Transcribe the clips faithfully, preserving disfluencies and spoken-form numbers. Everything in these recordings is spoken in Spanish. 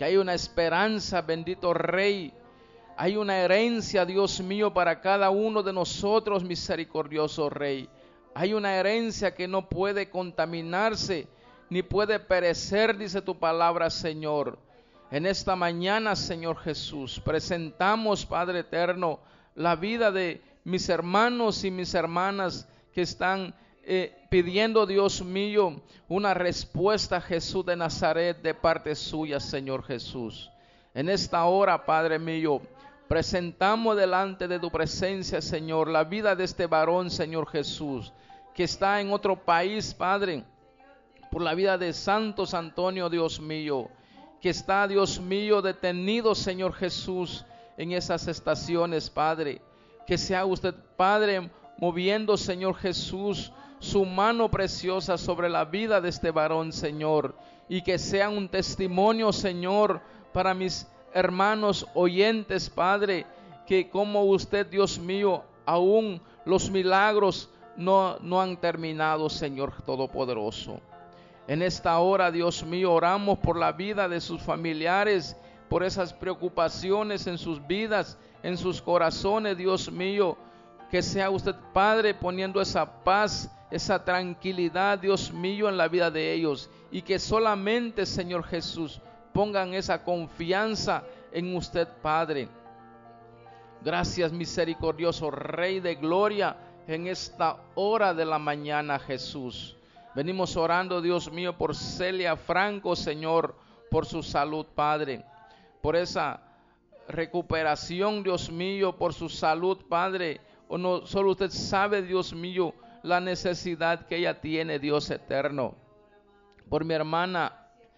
que hay una esperanza, bendito Rey. Hay una herencia, Dios mío, para cada uno de nosotros, misericordioso Rey. Hay una herencia que no puede contaminarse, ni puede perecer, dice tu palabra, Señor. En esta mañana, Señor Jesús, presentamos, Padre eterno, la vida de mis hermanos y mis hermanas que están eh, pidiendo, Dios mío, una respuesta a Jesús de Nazaret de parte suya, Señor Jesús. En esta hora, Padre mío, presentamos delante de tu presencia, Señor, la vida de este varón, Señor Jesús, que está en otro país, Padre, por la vida de Santos Antonio, Dios mío, que está, Dios mío, detenido, Señor Jesús, en esas estaciones, Padre. Que sea usted, Padre, moviendo, Señor Jesús, su mano preciosa sobre la vida de este varón, Señor, y que sea un testimonio, Señor, para mis hermanos oyentes, Padre, que como usted, Dios mío, aún los milagros no, no han terminado, Señor Todopoderoso. En esta hora, Dios mío, oramos por la vida de sus familiares, por esas preocupaciones en sus vidas, en sus corazones, Dios mío. Que sea usted, Padre, poniendo esa paz, esa tranquilidad, Dios mío, en la vida de ellos. Y que solamente, Señor Jesús, pongan esa confianza en usted, Padre. Gracias, misericordioso Rey de gloria, en esta hora de la mañana, Jesús. Venimos orando, Dios mío, por Celia Franco, Señor, por su salud, Padre. Por esa recuperación, Dios mío, por su salud, Padre. O no, solo usted sabe, Dios mío, la necesidad que ella tiene, Dios eterno. Por mi hermana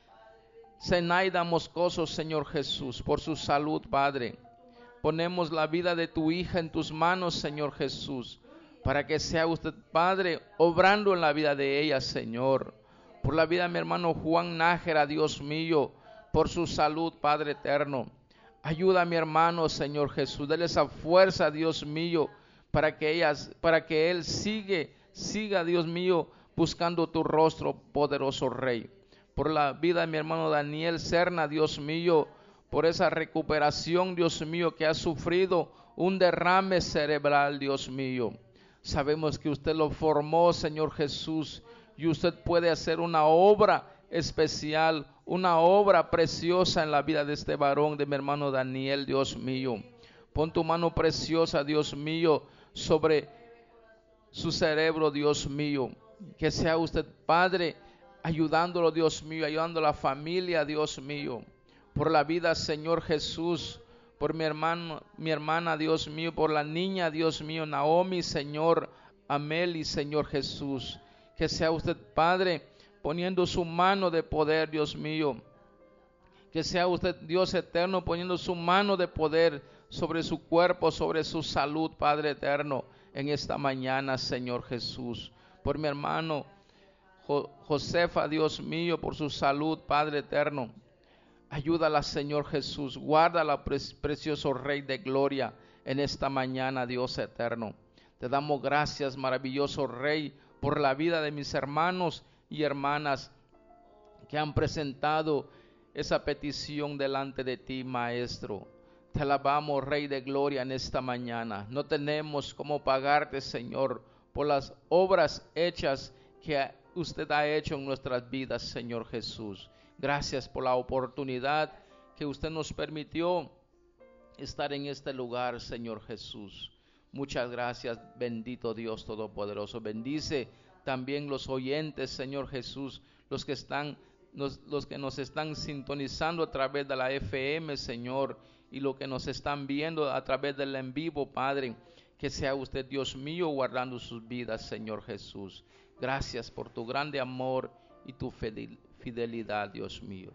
Zenaida Moscoso, Señor Jesús, por su salud, Padre. Ponemos la vida de tu hija en tus manos, Señor Jesús, para que sea usted, Padre, obrando en la vida de ella, Señor. Por la vida de mi hermano Juan Nájera, Dios mío, por su salud, Padre eterno. Ayuda a mi hermano, Señor Jesús, dale esa fuerza, Dios mío, para que ellas, para que él sigue, siga, Dios mío, buscando tu rostro, poderoso Rey. Por la vida de mi hermano Daniel Serna, Dios mío, por esa recuperación, Dios mío, que ha sufrido un derrame cerebral, Dios mío. Sabemos que usted lo formó, Señor Jesús, y usted puede hacer una obra especial, una obra preciosa en la vida de este varón, de mi hermano Daniel, Dios mío. Pon tu mano preciosa, Dios mío, sobre su cerebro, Dios mío. Que sea usted, Padre, ayudándolo, Dios mío, ayudando a la familia, Dios mío. Por la vida, Señor Jesús, por mi hermano, mi hermana, Dios mío, por la niña, Dios mío, Naomi, Señor, Ameli, Señor Jesús. Que sea usted, Padre, poniendo su mano de poder, Dios mío. Que sea usted, Dios eterno, poniendo su mano de poder sobre su cuerpo, sobre su salud, Padre eterno, en esta mañana, Señor Jesús. Por mi hermano Jo- Josefa, Dios mío, por su salud, Padre eterno. Ayúdala, Señor Jesús. Guárdala, pre- precioso Rey de gloria, en esta mañana, Dios eterno. Te damos gracias, maravilloso Rey, por la vida de mis hermanos y hermanas que han presentado esa petición delante de ti, Maestro. Te alabamos, Rey de gloria, en esta mañana. No tenemos cómo pagarte, Señor, por las obras hechas que usted ha hecho en nuestras vidas, Señor Jesús. Gracias por la oportunidad que usted nos permitió estar en este lugar, Señor Jesús. Muchas gracias, bendito Dios Todopoderoso. Bendice también los oyentes, Señor Jesús, los que están, los, los que nos están sintonizando a través de la F M, Señor, y los que nos están viendo a través del en vivo, Padre. Que sea usted, Dios mío, guardando sus vidas, Señor Jesús. Gracias por tu grande amor y tu fidelidad, Dios mío.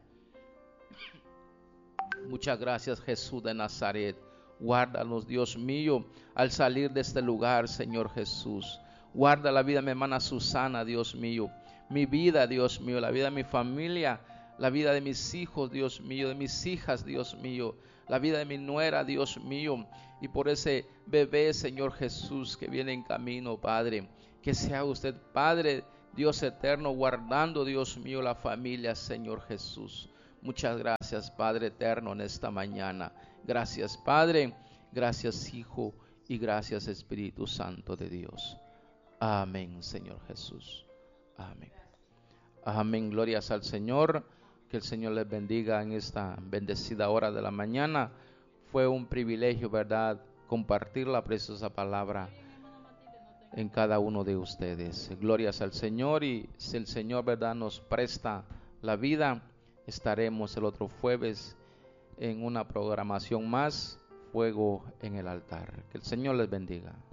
Muchas gracias, Jesús de Nazaret. Guárdanos, Dios mío, al salir de este lugar, Señor Jesús. Guarda la vida de mi hermana Susana, Dios mío. Mi vida, Dios mío, la vida de mi familia, la vida de mis hijos, Dios mío, de mis hijas, Dios mío, la vida de mi nuera, Dios mío, y por ese bebé, Señor Jesús, que viene en camino, Padre. Que sea usted, Padre, Dios eterno, guardando, Dios mío, la familia, Señor Jesús. Muchas gracias, Padre eterno, en esta mañana. Gracias, Padre. Gracias, Hijo. Y gracias, Espíritu Santo de Dios. Amén, Señor Jesús. Amén. Amén. Glorias al Señor. Que el Señor les bendiga en esta bendecida hora de la mañana. Fue un privilegio, ¿verdad?, compartir la preciosa palabra en cada uno de ustedes. Glorias al Señor, y si el Señor, ¿verdad?, nos presta la vida, estaremos el otro jueves en una programación más, Fuego en el Altar. Que el Señor les bendiga.